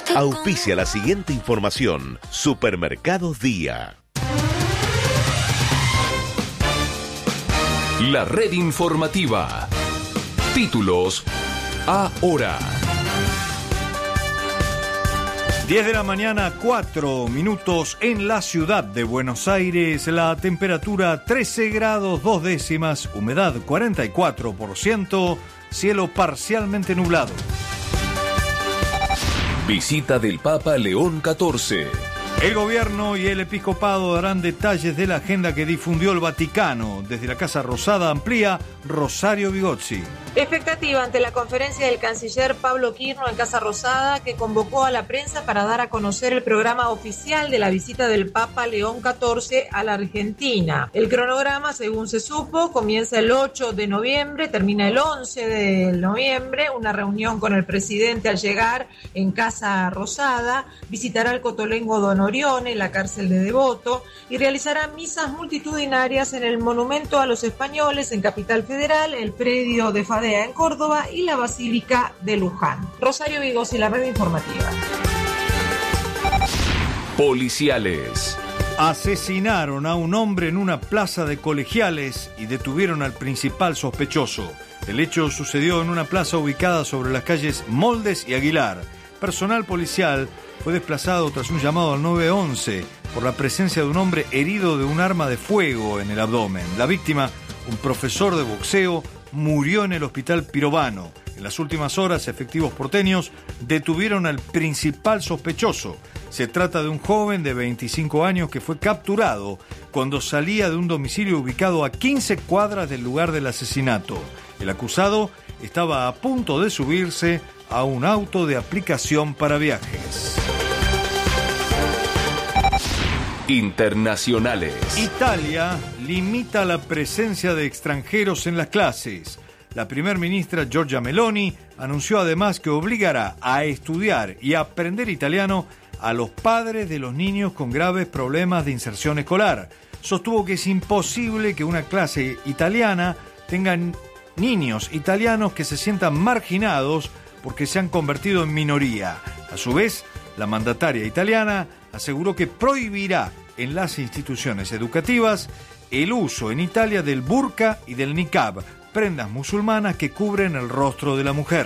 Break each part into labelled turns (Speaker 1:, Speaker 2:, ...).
Speaker 1: Auspicia la siguiente información. Supermercados Día.
Speaker 2: La red informativa. Títulos ahora.
Speaker 3: 10 de la mañana, 4 minutos en la ciudad de Buenos Aires. La temperatura 13 grados 2 décimas, humedad 44%, cielo parcialmente nublado.
Speaker 2: Visita del Papa León XIV.
Speaker 3: El gobierno y el episcopado darán detalles de la agenda que difundió el Vaticano. Desde la Casa Rosada amplía Rosario Vigozzi.
Speaker 4: Expectativa ante la conferencia del canciller Pablo Quirno en Casa Rosada, que convocó a la prensa para dar a conocer el programa oficial de la visita del Papa León XIV a la Argentina. El cronograma, según se supo, comienza el 8 de noviembre, termina el 11 de noviembre, una reunión con el presidente al llegar en Casa Rosada, visitará el Cotolengo Don Orione, la cárcel de Devoto, y realizará misas multitudinarias en el Monumento a los Españoles en Capital Federal, el predio de Fadea en Córdoba y la Basílica de Luján. Rosario Vigozzi, la red informativa.
Speaker 2: Policiales.
Speaker 3: Asesinaron a un hombre en una plaza de Colegiales y detuvieron al principal sospechoso. El hecho sucedió en una plaza ubicada sobre las calles Moldes y Aguilar. Personal policial fue desplazado tras un llamado al 911 por la presencia de un hombre herido de un arma de fuego en el abdomen. La víctima, un profesor de boxeo, murió en el hospital Pirovano. En las últimas horas, efectivos porteños detuvieron al principal sospechoso. Se trata de un joven de 25 años que fue capturado cuando salía de un domicilio ubicado a 15 cuadras del lugar del asesinato. El acusado estaba a punto de subirse a un auto de aplicación para viajes.
Speaker 2: Internacionales.
Speaker 3: Italia limita la presencia de extranjeros en las clases. La primer ministra Giorgia Meloni anunció además que obligará a estudiar y aprender italiano a los padres de los niños con graves problemas de inserción escolar. Sostuvo que es imposible que una clase italiana tenga niños italianos que se sientan marginados porque se han convertido en minoría. A su vez, la mandataria italiana aseguró que prohibirá en las instituciones educativas el uso en Italia del burka y del niqab, prendas musulmanas que cubren el rostro de la mujer.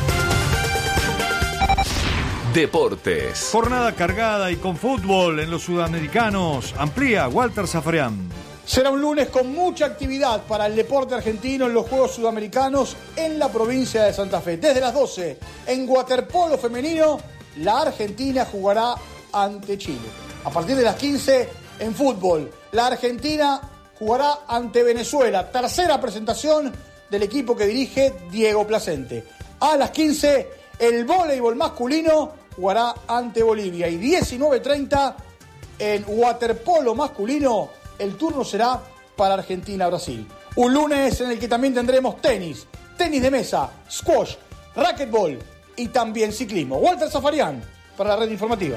Speaker 2: Deportes.
Speaker 3: Jornada cargada y con fútbol en los sudamericanos. Amplía Walter Zafarian.
Speaker 5: Será un lunes con mucha actividad para el deporte argentino en los Juegos Sudamericanos en la provincia de Santa Fe. Desde las 12, en waterpolo femenino, la Argentina jugará ante Chile. A partir de las 15, en fútbol, la Argentina jugará ante Venezuela. Tercera presentación del equipo que dirige Diego Placente. A las 15, el voleibol masculino jugará ante Bolivia. Y 19:30, en waterpolo masculino, el turno será para Argentina-Brasil. Un lunes en el que también tendremos tenis de mesa, squash, racquetball y también ciclismo. Walter Zafarian para la red informativa.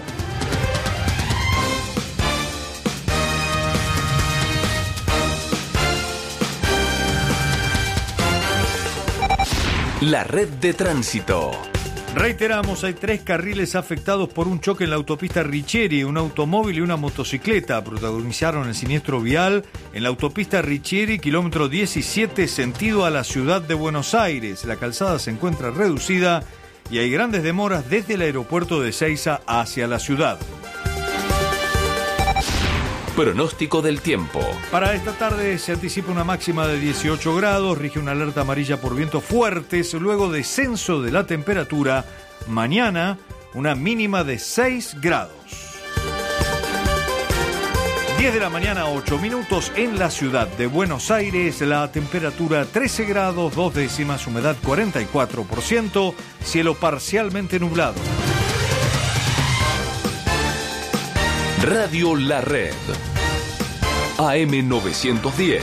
Speaker 2: La red de tránsito.
Speaker 3: Reiteramos, hay 3 carriles afectados por un choque en la autopista Richieri. Un automóvil y una motocicleta protagonizaron el siniestro vial en la autopista Richieri, kilómetro 17, sentido a la ciudad de Buenos Aires. La calzada se encuentra reducida y hay grandes demoras desde el aeropuerto de Ezeiza hacia la ciudad.
Speaker 2: Pronóstico del tiempo.
Speaker 3: Para esta tarde se anticipa una máxima de 18 grados, rige una alerta amarilla por vientos fuertes, luego descenso de la temperatura. Mañana, una mínima de 6 grados. 10 de la mañana, 8 minutos en la ciudad de Buenos Aires, la temperatura 13 grados 2 décimas, humedad 44%, cielo parcialmente nublado.
Speaker 2: Radio La Red. AM 910.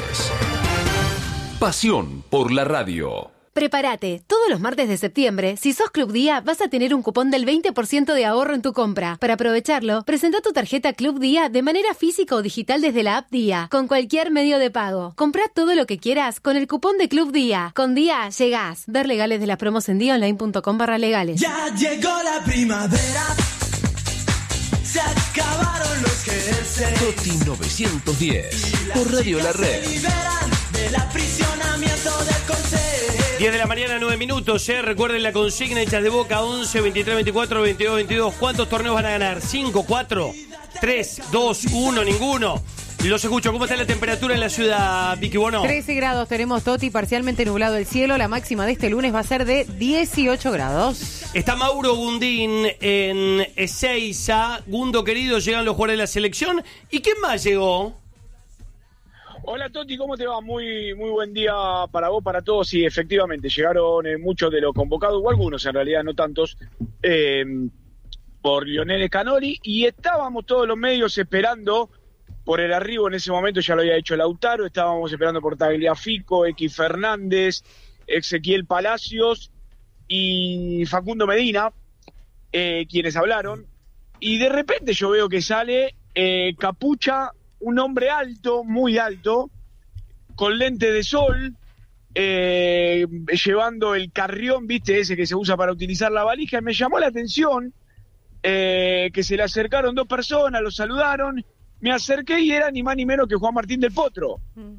Speaker 2: Pasión por la radio.
Speaker 6: Prepárate, todos los martes de septiembre, si sos Club Día, vas a tener un cupón del 20% de ahorro en tu compra. Para aprovecharlo, presenta tu tarjeta Club Día de manera física o digital desde la app Día, con cualquier medio de pago. Comprá todo lo que quieras con el cupón de Club Día. Con Día llegás. Ver legales de las promos en diaonline.com/legales.
Speaker 7: Ya llegó la primavera. se acabaron los jerseys.
Speaker 2: Toti 910 por Radio La Red.
Speaker 7: Se liberan del aprisionamiento del corsé.
Speaker 8: 10 de la mañana, 9 minutos. Recuerden la consigna hecha de Boca: 11, 23, 24, 22, 22. ¿Cuántos torneos van a ganar? ¿5, 4, 3, 2, 1, ninguno? Los escucho. ¿Cómo está la temperatura en la ciudad, Vicky Bono?
Speaker 9: 13 grados tenemos, Toti, parcialmente nublado el cielo. La máxima de este lunes va a ser de 18 grados.
Speaker 8: Está Mauro Gundín en Ezeiza. Gundo, querido, llegan los jugadores de la selección. ¿Y quién más llegó?
Speaker 10: Hola Toti, ¿cómo te va? Muy buen día para vos, para todos. Y efectivamente, llegaron muchos de los convocados, o algunos en realidad, no tantos, por Lionel Scanoli. Y estábamos todos los medios esperando por el arribo. En ese momento ya lo había hecho Lautaro, estábamos esperando por Tagliafico, X Fernández, Ezequiel Palacios y Facundo Medina, quienes hablaron. Y de repente yo veo que sale Capucha, un hombre alto, muy alto, con lente de sol, llevando el carrión, viste, ese que se usa para utilizar la valija, y me llamó la atención que se le acercaron 2 personas, lo saludaron, me acerqué y era ni más ni menos que Juan Martín del Potro,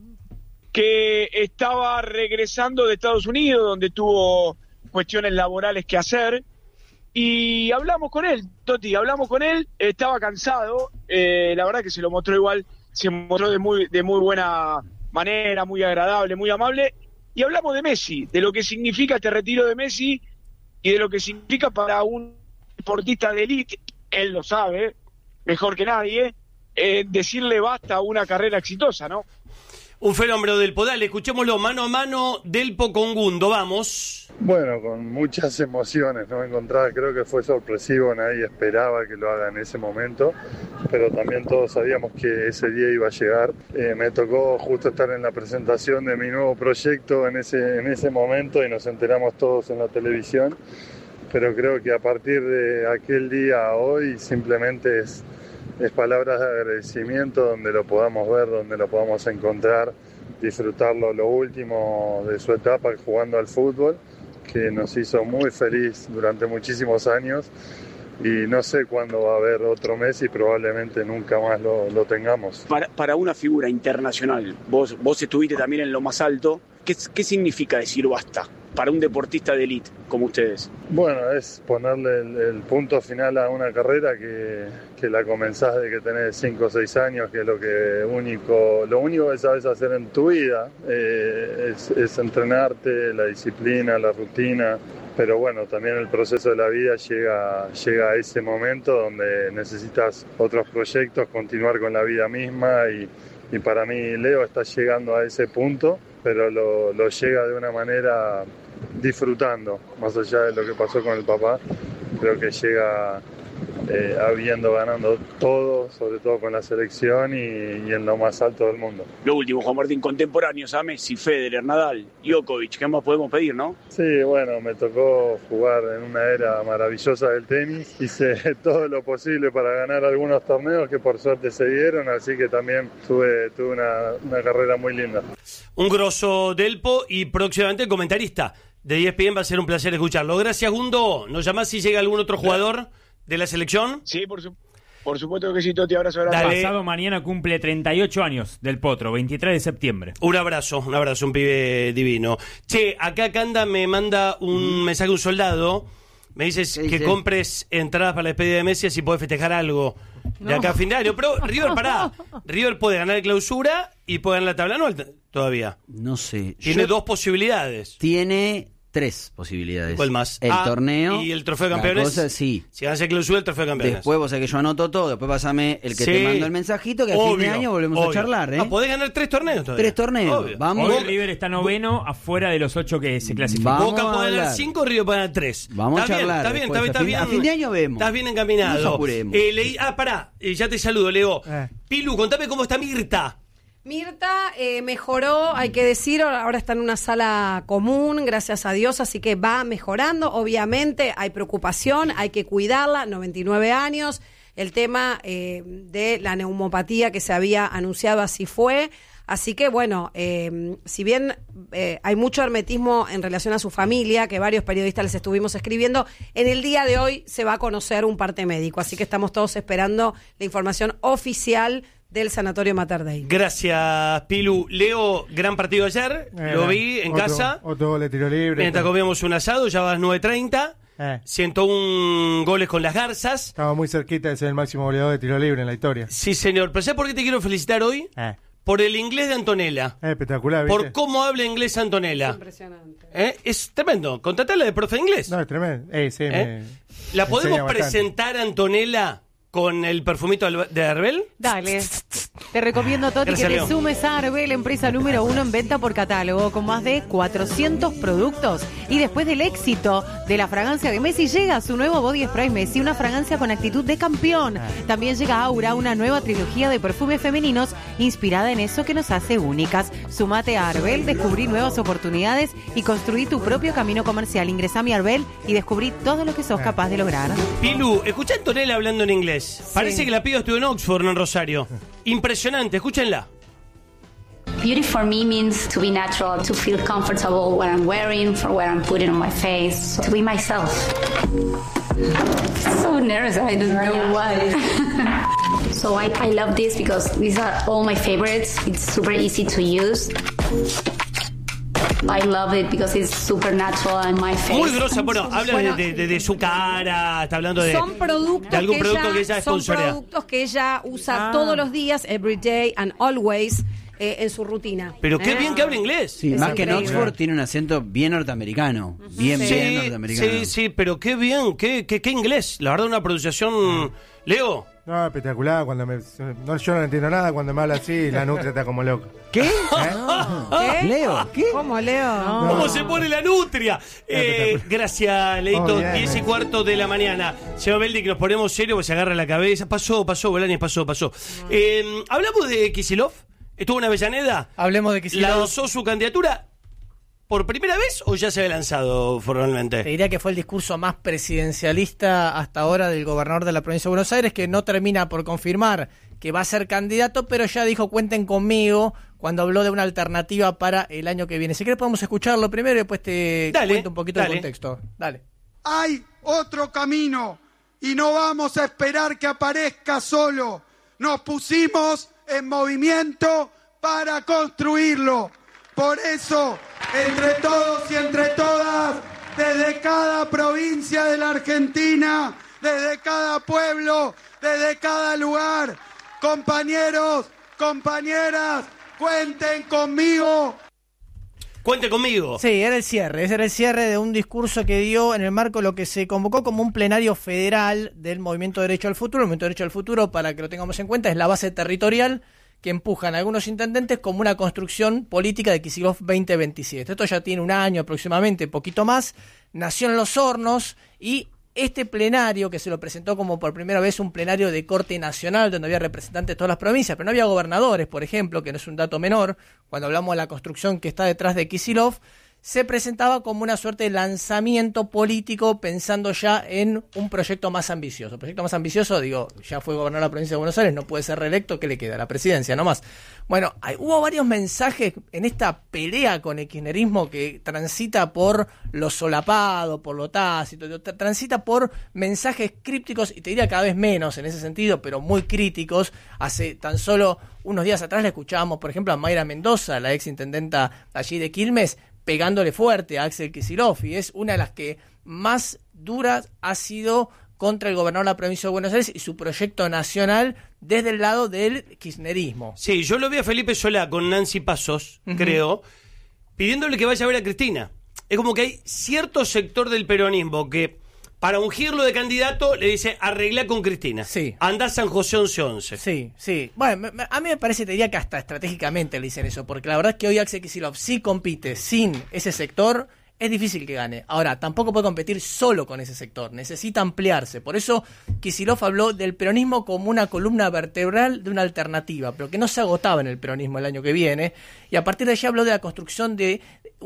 Speaker 10: que estaba regresando de Estados Unidos, donde tuvo cuestiones laborales que hacer, y hablamos con él, Toti, estaba cansado, la verdad que se lo mostró igual, se mostró de muy buena manera, muy agradable, muy amable, y hablamos de Messi, de lo que significa este retiro de Messi, y de lo que significa para un deportista de élite, él lo sabe, mejor que nadie, decirle basta a una carrera exitosa, ¿no?
Speaker 8: Un fenómeno del Podal, escuchémoslo mano a mano, Delpo con Gundo, vamos.
Speaker 11: Bueno, con muchas emociones, ¿no? Creo que fue sorpresivo, nadie esperaba que lo haga en ese momento, pero también todos sabíamos que ese día iba a llegar. Me tocó justo estar en la presentación de mi nuevo proyecto en ese momento y nos enteramos todos en la televisión, pero creo que a partir de aquel día a hoy simplemente es palabras de agradecimiento, donde lo podamos ver, donde lo podamos encontrar, disfrutarlo lo último de su etapa jugando al fútbol, que nos hizo muy feliz durante muchísimos años, y no sé cuándo va a haber otro Messi, probablemente nunca más lo tengamos.
Speaker 10: Para una figura internacional, vos estuviste también en lo más alto, ¿qué significa decir basta para un deportista de élite como ustedes?
Speaker 11: Bueno, es ponerle el punto final a una carrera que la comenzás de que tenés 5 o 6 años, que es lo único que sabes hacer en tu vida, es entrenarte, la disciplina, la rutina, pero bueno, también el proceso de la vida llega a ese momento donde necesitas otros proyectos, continuar con la vida misma, y para mí Leo está llegando a ese punto, pero lo llega de una manera disfrutando, más allá de lo que pasó con el papá. Creo que llega ganando todo, sobre todo con la selección y en lo más alto del mundo.
Speaker 10: Lo último, Juan Martín, contemporáneos a Messi, Federer, Nadal, Djokovic, ¿qué más podemos pedir, no?
Speaker 11: Sí, bueno, me tocó jugar en una era maravillosa del tenis, hice todo lo posible para ganar algunos torneos que por suerte se dieron, así que también tuve una carrera muy linda.
Speaker 8: Un grosso Delpo y próximamente el comentarista de ESPN, va a ser un placer escucharlo. Gracias, Gundo. ¿Nos llamás si llega algún otro jugador de la selección?
Speaker 10: Sí, por supuesto que sí, Toti, abrazo grande.
Speaker 12: Pasado mañana cumple 38 años del Potro, 23 de septiembre.
Speaker 8: Un abrazo, un pibe divino. Che, acá Canda me manda un mensaje, un soldado, me dices que compres entradas para la despedida de Messi si podés festejar algo de acá a fin de año. Pero River puede ganar clausura y puede ganar la tabla anual todavía.
Speaker 13: No sé.
Speaker 8: Tiene 2 posibilidades.
Speaker 13: Tiene 3 posibilidades.
Speaker 8: ¿Cuál más?
Speaker 13: El torneo.
Speaker 8: ¿Y el trofeo de campeones?
Speaker 13: Sí.
Speaker 8: Si ganas el clausura, el trofeo de campeones.
Speaker 13: Después vos sabés que yo anoto todo. Después pásame el que te mando el mensajito, que a fin de año volvemos a charlar.
Speaker 8: Podés ganar 3 torneos todavía.
Speaker 13: 3 torneos.
Speaker 8: Obvio.
Speaker 12: Vamos. Hoy River está noveno, afuera de los 8 que se clasifican.
Speaker 8: Boca puede ganar 5, River puede ganar 3.
Speaker 13: Vamos a charlar.
Speaker 8: Está bien.
Speaker 13: A fin de año vemos.
Speaker 8: Estás bien encaminado.
Speaker 13: Nos apuremos.
Speaker 8: Pará, ya te saludo, Leo. Pilu, contame cómo está Mirta.
Speaker 14: Mirta mejoró, hay que decir, ahora está en una sala común, gracias a Dios, así que va mejorando. Obviamente hay preocupación, hay que cuidarla, 99 años, el tema de la neumopatía que se había anunciado así fue. Así que bueno, si bien hay mucho hermetismo en relación a su familia, que varios periodistas les estuvimos escribiendo, en el día de hoy se va a conocer un parte médico, así que estamos todos esperando la información oficial del Sanatorio Mater Dei.
Speaker 8: Gracias, Pilu. Leo, gran partido ayer, lo vi en casa.
Speaker 15: Otro gol de tiro libre.
Speaker 8: Mientras comíamos un asado, ya vas 9:30. 101 goles con las Garzas.
Speaker 15: Estaba muy cerquita de ser el máximo goleador de tiro libre en la historia.
Speaker 8: Sí, señor. Pero ¿sabes por qué te quiero felicitar hoy? Por el inglés de Antonella.
Speaker 15: Espectacular, ¿viste?
Speaker 8: Por cómo habla inglés Antonella.
Speaker 14: Es impresionante.
Speaker 8: Es tremendo. Contratala de profe de inglés.
Speaker 15: No, es tremendo. Sí,
Speaker 8: ¿La podemos
Speaker 15: enseña
Speaker 8: presentar a Antonella con el perfumito de Arbel?
Speaker 9: Dale. Te recomiendo, Toti,
Speaker 8: Gracias,
Speaker 9: que te
Speaker 8: Leo.
Speaker 9: sumes a Arbel, empresa número 1 en venta por catálogo, con más de 400 productos. Y después del éxito de la fragancia de Messi, llega su nuevo Body Spray Messi, una fragancia con actitud de campeón. También llega Aura, una nueva trilogía de perfumes femeninos inspirada en eso que nos hace únicas. Sumate a Arbel, descubrí nuevas oportunidades y construí tu propio camino comercial. Ingresá a mi Arbel y descubrí todo lo que sos capaz de lograr.
Speaker 8: Pilu, escucha a Antonella hablando en inglés. Parece que la piba estuvo en Oxford, no en Rosario. Impresionante, escúchenla.
Speaker 16: Beauty for me means to be natural, to feel comfortable what I'm wearing, for what I'm putting on my face, to be myself. So nervous, I don't know why. So I love this because these are all my favorites. It's super easy to use. I love it because it's super natural on my face.
Speaker 8: Muy grosa, bueno, habla de su cara, está hablando de,
Speaker 14: son productos
Speaker 8: de algún
Speaker 14: que
Speaker 8: producto que ella
Speaker 14: son
Speaker 8: sponsorea.
Speaker 14: productos que ella usa todos los días, every day and always, en su rutina.
Speaker 8: Pero qué bien que habla inglés.
Speaker 13: Sí,
Speaker 14: Es
Speaker 13: más que en
Speaker 14: increíble.
Speaker 13: Oxford tiene un acento bien norteamericano. Bien norteamericano.
Speaker 8: Sí, pero qué bien, qué inglés. La verdad, una pronunciación... Leo.
Speaker 15: No, espectacular. Yo no entiendo nada cuando me habla así, la nutria está como loca.
Speaker 13: ¿Qué?
Speaker 14: ¿Qué?
Speaker 13: ¿Leo? ¿Qué?
Speaker 14: ¿Cómo, Leo?
Speaker 15: No.
Speaker 8: ¿Cómo se pone la nutria? Gracias, Leito. 10:15 de la mañana. Señor Beldi, que nos ponemos serios, pues se agarra la cabeza. Pasó, Bolaños, pasó. Hablamos de Kicillof. ¿Estuvo en Avellaneda?
Speaker 17: Hablemos de Kicillof.
Speaker 8: ¿Lanzó su candidatura por primera vez o ya se había lanzado formalmente?
Speaker 17: Te diría que fue el discurso más presidencialista hasta ahora del gobernador de la provincia de Buenos Aires, que no termina por confirmar que va a ser candidato, pero ya dijo cuenten conmigo cuando habló de una alternativa para el año que viene. Si querés podemos escucharlo primero y después te cuento un poquito el contexto. Dale.
Speaker 18: Hay otro camino y no vamos a esperar que aparezca solo. Nos pusimos en movimiento para construirlo. Por eso, entre todos y entre todas, desde cada provincia de la Argentina, desde cada pueblo, desde cada lugar, compañeros, compañeras, cuenten conmigo.
Speaker 8: Cuente conmigo.
Speaker 17: Sí, ese era el cierre de un discurso que dio en el marco de lo que se convocó como un plenario federal del Movimiento Derecho al Futuro. El Movimiento Derecho al Futuro, para que lo tengamos en cuenta, es la base territorial que empujan a algunos intendentes como una construcción política de Kicillof 2027. Esto ya tiene un año aproximadamente, poquito más, nació en Los Hornos y este plenario, que se lo presentó como por primera vez un plenario de corte nacional, donde había representantes de todas las provincias, pero no había gobernadores, por ejemplo, que no es un dato menor, cuando hablamos de la construcción que está detrás de Kicillof, se presentaba como una suerte de lanzamiento político pensando ya en un proyecto más ambicioso. Proyecto más ambicioso, digo, ya fue gobernador de la provincia de Buenos Aires, no puede ser reelecto, ¿qué le queda? La presidencia nomás. Bueno, hubo varios mensajes en esta pelea con el kirchnerismo que transita por lo solapado, por lo tácito, transita por mensajes crípticos, y te diría cada vez menos en ese sentido, pero muy críticos. Hace tan solo unos días atrás le escuchábamos, por ejemplo, a Mayra Mendoza, la ex intendenta allí de Quilmes, pegándole fuerte a Axel Kicillof, y es una de las que más duras ha sido contra el gobernador de la provincia de Buenos Aires y su proyecto nacional desde el lado del kirchnerismo.
Speaker 8: Sí, yo lo vi a Felipe Solá con Nancy Pasos, creo, pidiéndole que vaya a ver a Cristina. Es como que hay cierto sector del peronismo que para ungirlo de candidato le dice arregla con Cristina.
Speaker 17: Sí.
Speaker 8: Anda a San José 11-11.
Speaker 17: Sí. Bueno, a mí me parece, te diría que hasta estratégicamente le dicen eso, porque la verdad es que hoy Axel Kicillof, si compite sin ese sector, es difícil que gane. Ahora, tampoco puede competir solo con ese sector, necesita ampliarse. Por eso Kicillof habló del peronismo como una columna vertebral de una alternativa, pero que no se agotaba en el peronismo el año que viene, y a partir de allí habló de la construcción de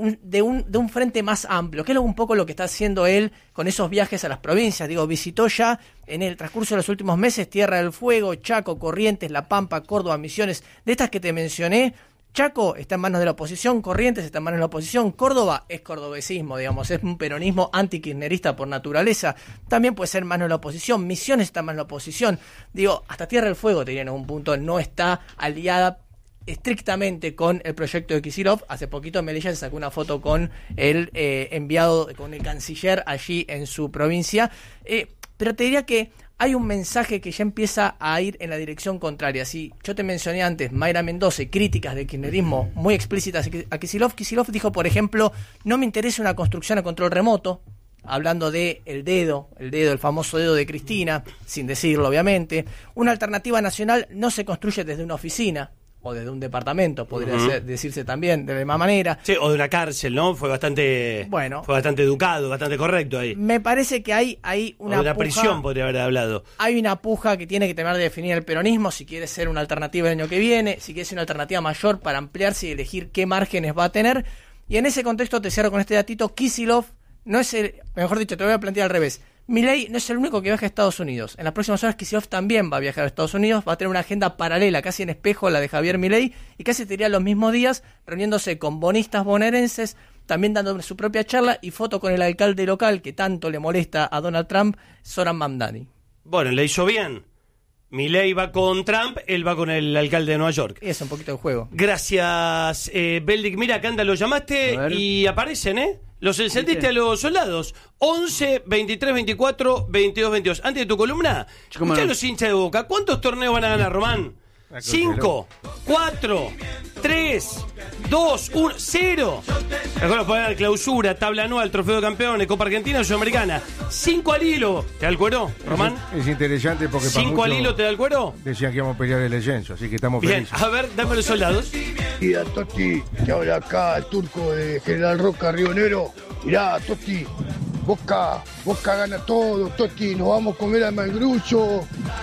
Speaker 17: un frente más amplio, que es un poco lo que está haciendo él con esos viajes a las provincias. Digo, visitó ya en el transcurso de los últimos meses Tierra del Fuego, Chaco, Corrientes, La Pampa, Córdoba, Misiones, de estas que te mencioné. Chaco está en manos de la oposición, Corrientes está en manos de la oposición, Córdoba es cordobesismo, digamos, es un peronismo antikirchnerista por naturaleza, también puede ser en manos de la oposición, Misiones está en manos de la oposición, digo, hasta Tierra del Fuego, te diría en un punto, no está aliada estrictamente con el proyecto de Kicillof. Hace poquito Melilla se sacó una foto con el enviado, con el canciller allí en su provincia, pero te diría que hay un mensaje que ya empieza a ir en la dirección contraria. Si yo te mencioné antes Mayra Mendoza, críticas de kirchnerismo muy explícitas a Kicillof. Kicillof dijo, por ejemplo, no me interesa una construcción a control remoto, hablando de el famoso dedo de Cristina, sin decirlo obviamente. Una alternativa nacional no se construye desde una oficina o desde un departamento, podría decirse también de la misma manera.
Speaker 8: Sí, o de una cárcel, ¿no? Fue bastante educado, bastante correcto ahí.
Speaker 17: Me parece que hay una
Speaker 8: o de una
Speaker 17: puja,
Speaker 8: prisión podría haber hablado.
Speaker 17: Hay una puja que tiene que terminar de definir el peronismo, si quiere ser una alternativa el año que viene, si quiere ser una alternativa mayor para ampliarse y elegir qué márgenes va a tener. Y en ese contexto te cierro con este datito. Kicillof no es mejor dicho, te lo voy a plantear al revés. Milei no es el único que viaja a Estados Unidos. En las próximas horas Kicillof también va a viajar a Estados Unidos, va a tener una agenda paralela, casi en espejo a la de Javier Milei, y casi te diría los mismos días, reuniéndose con bonistas bonaerenses, también dando su propia charla y foto con el alcalde local que tanto le molesta a Donald Trump, Zoran Mamdani.
Speaker 8: Bueno, le hizo bien. Milei va con Trump, él va con el alcalde de Nueva York.
Speaker 17: Es un poquito de juego.
Speaker 8: Gracias, Beldic. Mira, acá anda, lo llamaste y aparecen, ¿eh? Los encendiste a los soldados. 11, 23, 24, 22, 22. Antes de tu columna, escuchá los hinchas de Boca. ¿Cuántos torneos van a ganar, Román? 5, 4, 3, 2, 1, 0. Mejor poner la clausura, tabla anual, trofeo de campeones, Copa Argentina, Sudamericana. 5 al hilo. ¿Te da el cuero, Román?
Speaker 15: Es interesante porque
Speaker 8: 5 al hilo, ¿te da el cuero?
Speaker 15: Decían que íbamos a pelear el descenso, así que estamos
Speaker 8: bien,
Speaker 15: felices.
Speaker 8: A ver, dame los soldados.
Speaker 19: Y a Totti, que habla acá, el turco de General Roca, Río Negro. Mirá, Totti, Boca gana todo, Totti, nos vamos a comer al Mangrucho,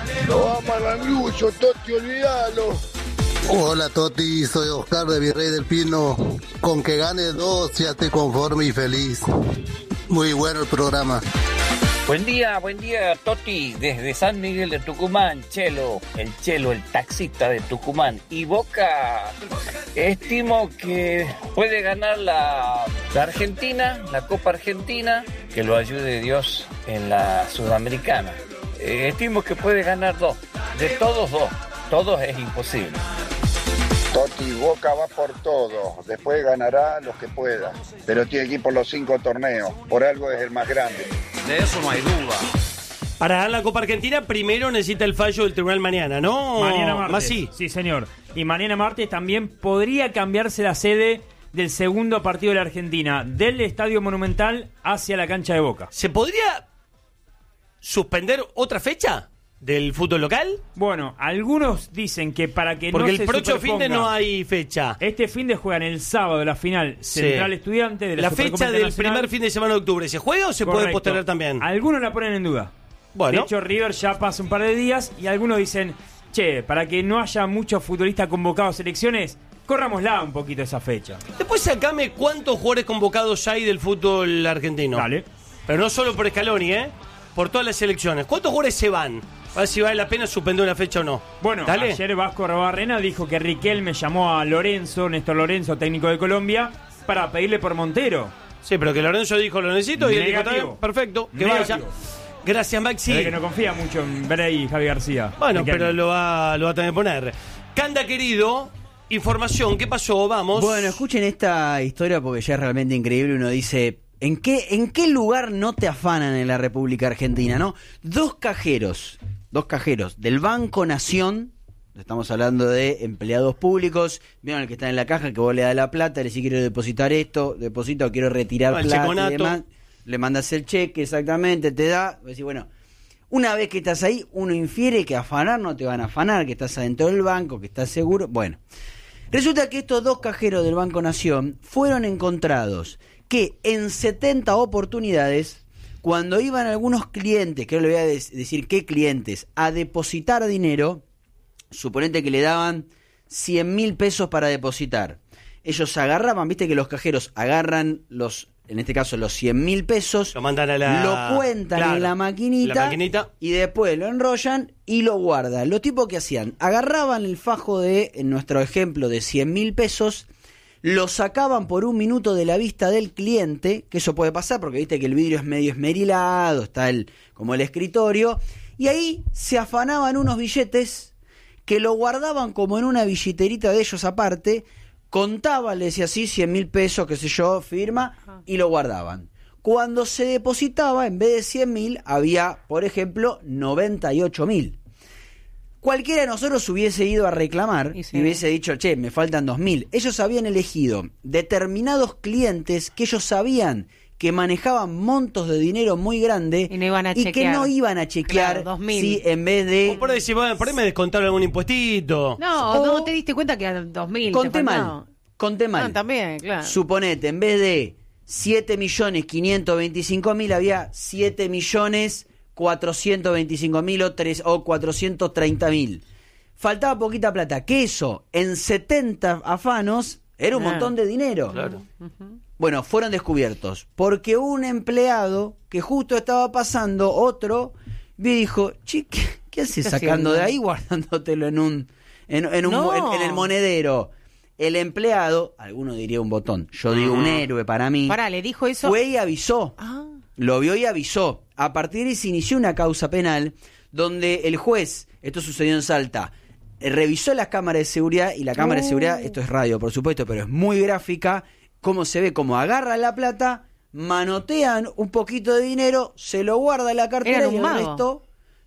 Speaker 19: Totti, olvídalo.
Speaker 20: Hola Totti, soy Oscar de Virrey del Pino. Con que gane 2 ya estoy conforme y feliz. Muy bueno el programa.
Speaker 21: Buen día Totti, desde San Miguel de Tucumán, Chelo, el taxista de Tucumán. Y Boca, estimo que puede ganar la Argentina, la Copa Argentina, que lo ayude Dios en la Sudamericana. Estimo que puede ganar 2, de todos 2 es imposible.
Speaker 22: Totti, Boca va por todo, después ganará los que pueda, pero tiene que ir por los 5 torneos, por algo es el más grande.
Speaker 21: De eso no hay duda.
Speaker 8: Para ganar la Copa Argentina, primero necesita el fallo del tribunal mañana, ¿no?
Speaker 12: Mañana martes.
Speaker 8: Masí.
Speaker 12: Sí, señor. Y mañana martes también podría cambiarse la sede del segundo partido de la Argentina, del Estadio Monumental hacia la cancha de Boca.
Speaker 8: ¿Se podría suspender otra fecha del fútbol local?
Speaker 12: Bueno, algunos dicen que para que
Speaker 8: porque
Speaker 12: no se
Speaker 8: el próximo fin de
Speaker 12: superponga,
Speaker 8: no hay fecha.
Speaker 12: Este fin de juegan el sábado la final Central Estudiante de la
Speaker 8: fecha del primer fin de semana de octubre. ¿Se juega o se puede postergar también?
Speaker 12: Algunos la ponen en duda.
Speaker 8: Bueno.
Speaker 12: De hecho, River ya pasa un par de días y algunos dicen, para que no haya muchos futbolistas convocados a selecciones, corrámosla un poquito esa fecha.
Speaker 8: Después sacame cuántos jugadores convocados hay del fútbol argentino.
Speaker 12: Dale.
Speaker 8: Pero no solo por Scaloni, por todas las selecciones. ¿Cuántos jugadores se van? A ver si vale la pena suspender una fecha o no.
Speaker 12: Bueno,
Speaker 8: dale.
Speaker 12: Ayer Vasco Rabarrena dijo que Riquelme llamó a Néstor Lorenzo, técnico de Colombia, para pedirle por Montero.
Speaker 8: Sí, pero que Lorenzo dijo lo necesito y él dijo también, perfecto, que vaya. Gracias, Maxi.
Speaker 12: Que no confía mucho en Bray y Javi García.
Speaker 8: Bueno, pero lo va a tener que poner. Canda, querido, información, ¿qué pasó? Vamos.
Speaker 13: Bueno, escuchen esta historia porque ya es realmente increíble. Uno dice, ¿en qué lugar no te afanan en la República Argentina, no? Dos cajeros del Banco Nación, estamos hablando de empleados públicos, vieron el que está en la caja, que vos le das la plata, le decís quiero depositar esto, deposito, quiero retirar plata y demás, le mandas el cheque, exactamente, te da, decís, bueno, una vez que estás ahí, uno infiere que afanar no te van a afanar, que estás adentro del banco, que estás seguro, bueno. Resulta que estos dos cajeros del Banco Nación fueron encontrados que en 70 oportunidades, cuando iban algunos clientes, que ahora le voy a decir qué clientes, a depositar dinero, suponete que le daban 100.000 pesos para depositar. Ellos agarraban, viste que los cajeros agarran los en este caso los 100.000 pesos,
Speaker 8: lo mandan a
Speaker 13: lo cuentan en la maquinita y después lo enrollan y lo guardan. Los tipos que hacían, agarraban el fajo de, en nuestro ejemplo, de 100.000 pesos, lo sacaban por un minuto de la vista del cliente, que eso puede pasar porque viste que el vidrio es medio esmerilado, está como el escritorio, y ahí se afanaban unos billetes que lo guardaban como en una billeterita de ellos aparte, contaban, le decía así, 100.000 pesos, qué sé yo, firma, y lo guardaban. Cuando se depositaba, en vez de 100.000, había, por ejemplo, 98.000. Cualquiera de nosotros hubiese ido a reclamar y hubiese dicho, che, me faltan 2.000. Ellos habían elegido determinados clientes que ellos sabían que manejaban montos de dinero muy grandes y que no iban a chequear si en vez de...
Speaker 8: O por ahí, por ahí me descontaron algún impuestito.
Speaker 9: No te diste cuenta que eran 2.000.
Speaker 13: Conté mal.
Speaker 9: También, claro.
Speaker 13: Suponete, en vez de 7.525.000 había 7.425.000 o 430.000. Faltaba poquita plata. Que eso, en 70 afanos, era un montón de dinero.
Speaker 8: Claro.
Speaker 13: Bueno, fueron descubiertos porque un empleado que justo estaba pasando, otro, dijo, che, ¿qué haces sacando de ahí guardándotelo en el monedero? El empleado, alguno diría un botón, yo digo un héroe para mí.
Speaker 9: ¿Le dijo eso?
Speaker 13: Fue y avisó. Lo vio y avisó. A partir de ahí se inició una causa penal donde el juez, esto sucedió en Salta, revisó las cámaras de seguridad y la cámara de seguridad, esto es radio por supuesto, pero es muy gráfica, cómo se ve, cómo agarra la plata, manotean un poquito de dinero, se lo guarda en la cartera y el resto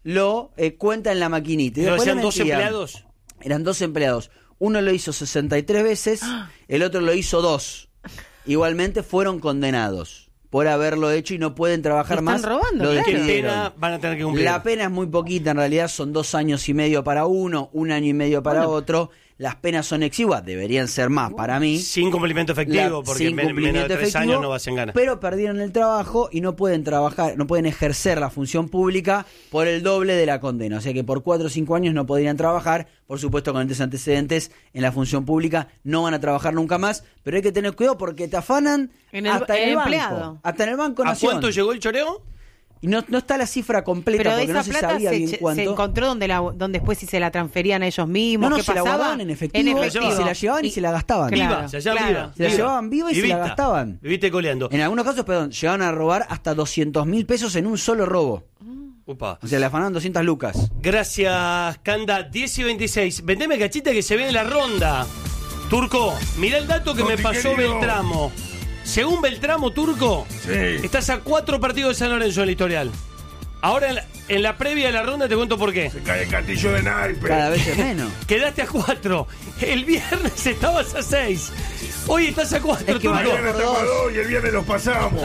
Speaker 13: lo cuenta en la maquinita.
Speaker 8: ¿Pero hacían 2 empleados?
Speaker 13: Eran 2 empleados. Uno lo hizo 63 veces, el otro lo hizo 2. Igualmente fueron condenados por haberlo hecho y no pueden trabajar más.
Speaker 9: Robando,
Speaker 8: ¿Qué pena van a tener que cumplir?
Speaker 13: La pena es muy poquita, en realidad son 2 años y medio para uno, 1 año y medio para otro. Las penas son exiguas, deberían ser más para mí.
Speaker 8: Sin cumplimiento efectivo, porque menos de 3 años no vas en ganas.
Speaker 13: Pero perdieron el trabajo y no pueden trabajar, no pueden ejercer la función pública por el doble de la condena. O sea que por 4 o 5 años no podrían trabajar. Por supuesto, con estos antecedentes en la función pública no van a trabajar nunca más. Pero hay que tener cuidado porque te afanan hasta en el banco. Hasta en el Banco Nación.
Speaker 8: ¿A cuánto llegó el choreo?
Speaker 13: Y no está la cifra completa,
Speaker 9: pero
Speaker 13: porque
Speaker 9: esa
Speaker 13: no se
Speaker 9: plata
Speaker 13: sabía bien cuánto.
Speaker 9: se encontró donde después si se la transferían a ellos mismos.
Speaker 13: No,
Speaker 9: ¿qué
Speaker 13: se la
Speaker 9: pasaba?
Speaker 13: guardaban en efectivo, y se la llevaban y se la gastaban.
Speaker 8: Viva,
Speaker 13: Se la llevaban viva y se la gastaban.
Speaker 8: Viviste coleando.
Speaker 13: En algunos casos, llegaban a robar hasta 200.000 pesos en un solo robo.
Speaker 8: Upa.
Speaker 13: O sea, le afanaban 200 lucas.
Speaker 8: Gracias, Canda. 10 y 26. Vendeme cachita que se viene la ronda. Turco, mirá el dato que me pasó Beltramo. Según Beltramo, Turco, estás a 4 partidos de San Lorenzo en el historial. Ahora en la previa de la ronda te cuento por qué.
Speaker 1: Se cae el castillo de naipe.
Speaker 13: Cada vez es menos.
Speaker 8: Quedaste a 4. El viernes estabas a 6. Hoy estás a 4.
Speaker 1: Es que mañana estamos a 2 y el viernes los pasamos.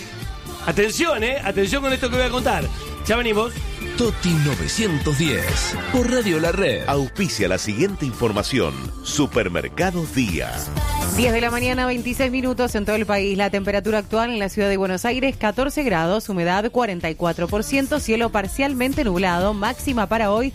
Speaker 8: Atención, atención con esto que voy a contar. Ya venimos.
Speaker 2: Toti 910 por Radio La Red.
Speaker 4: Auspicia la siguiente información. Supermercados Día.
Speaker 9: 10 de la mañana, 26 minutos en todo el país. La temperatura actual en la ciudad de Buenos Aires, 14 grados, humedad 44%, cielo parcialmente nublado, máxima para hoy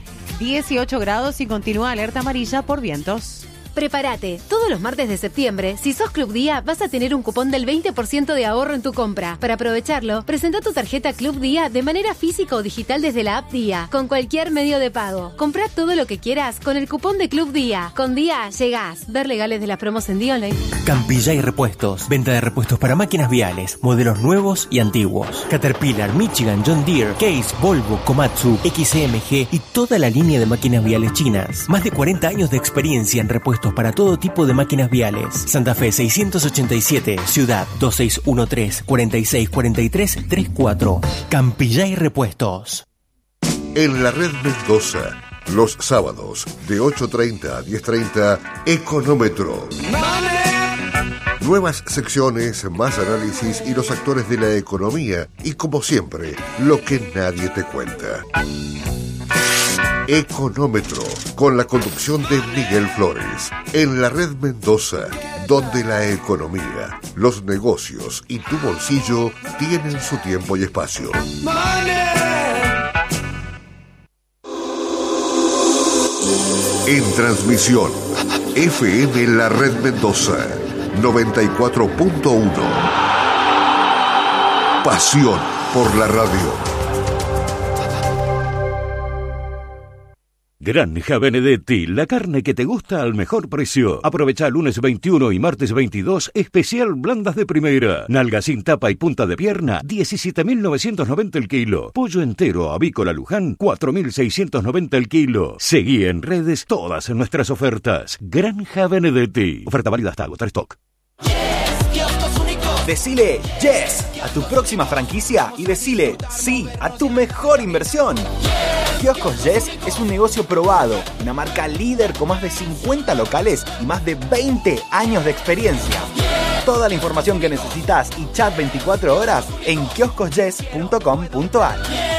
Speaker 9: 18 grados y continúa alerta amarilla por vientos.
Speaker 6: Prepárate, todos los martes de septiembre, si sos Club Día, vas a tener un cupón del 20% de ahorro en tu compra. Para aprovecharlo, presenta tu tarjeta Club Día de manera física o digital desde la app Día, con cualquier medio de pago. Comprá todo lo que quieras con el cupón de Club Día. Con Día llegás. Ver legales de las promos en Día Online.
Speaker 23: Campillay Repuestos. Venta de repuestos para máquinas viales, modelos nuevos y antiguos. Caterpillar, Michigan, John Deere, Case, Volvo, Komatsu, XMG y toda la línea de máquinas viales chinas. Más de 40 años de experiencia en repuestos para todo tipo de máquinas viales. Santa Fe 687, Ciudad 2613-464334. Campillay Repuestos.
Speaker 24: En la Red Mendoza, los sábados de 8:30 a 10:30, Económetro. Nuevas secciones, más análisis y los actores de la economía. Y como siempre, lo que nadie te cuenta. Económetro, con la conducción de Miguel Flores, en la Red Mendoza, donde la economía, los negocios y tu bolsillo tienen su tiempo y espacio. En transmisión, FM La Red Mendoza, 94.1. pasión por la radio.
Speaker 3: Granja Benedetti, la carne que te gusta al mejor precio. Aprovecha lunes 21 y martes 22, especial blandas de primera. Nalga sin tapa y punta de pierna, 17.990 el kilo. Pollo entero avícola Luján, 4.690 el kilo. Seguí en redes todas nuestras ofertas. Granja Benedetti. Oferta válida hasta agotar stock.
Speaker 5: Decile yes a tu próxima franquicia y decile sí a tu mejor inversión. Kioscos Yes es un negocio probado, una marca líder con más de 50 locales y más de 20 años de experiencia. Toda la información que necesitas y chat 24 horas en kioscosyes.com.ar.